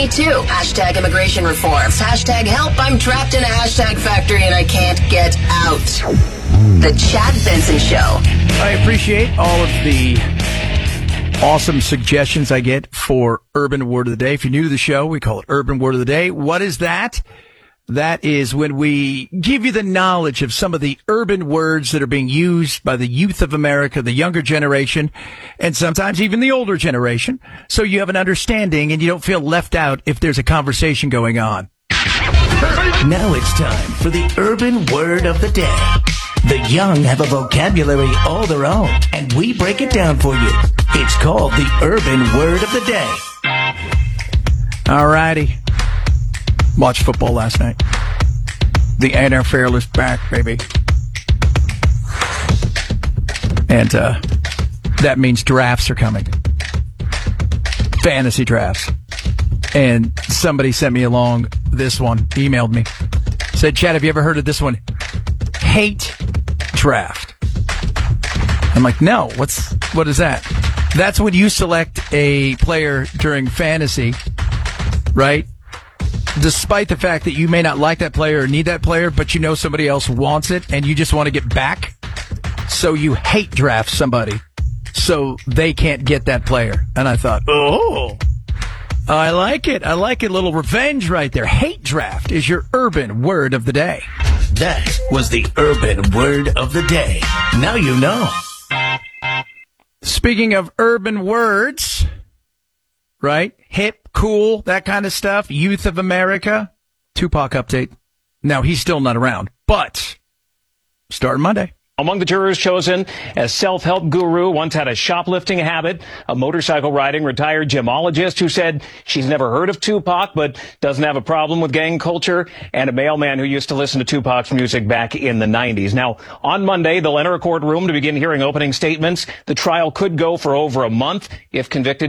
too. Hashtag immigration reforms. Hashtag help. I'm trapped in a hashtag factory and I can't get out. The Chad Benson Show. I appreciate all of the awesome suggestions I get for Urban Word of the Day. If you're new to the show, we call it Urban Word of the Day. What is that? That is when we give you the knowledge of some of the urban words that are being used by the youth of America, the younger generation, and sometimes even the older generation, so you have an understanding and you don't feel left out if there's a conversation going on. Now it's time for the Urban Word of the Day. The young have a vocabulary all their own, and we break it down for you. It's called the Urban Word of the Day. All righty. Watched football last night. The NFL is back, baby. And that means drafts are coming. Fantasy drafts. And somebody sent me along this one, emailed me. Said, Chad, have you ever heard of this one? Hate draft. I'm like, no, what is that? That's when you select a player during fantasy, right? Despite the fact that you may not like that player or need that player, but you know somebody else wants it and you just want to get back. So you hate draft somebody so they can't get that player. And I thought, oh, I like it. I like it. A little revenge right there. Hate draft is your urban word of the day. That was the Urban Word of the Day. Now you know. Speaking of urban words, right? Hip, cool, that kind of stuff. Youth of America. Tupac update. Now, he's still not around, but starting Monday. Among the jurors chosen as self-help guru, once had a shoplifting habit, a motorcycle riding retired gemologist who said she's never heard of Tupac but doesn't have a problem with gang culture, and a mailman who used to listen to Tupac's music back in the 90s. Now, on Monday, they'll enter a courtroom to begin hearing opening statements. The trial could go for over a month if convicted.